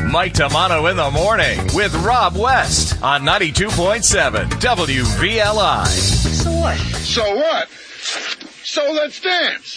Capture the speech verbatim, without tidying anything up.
Mike Tamano in the morning with Rob West on ninety-two point seven W V L I. So what? So what? So let's dance.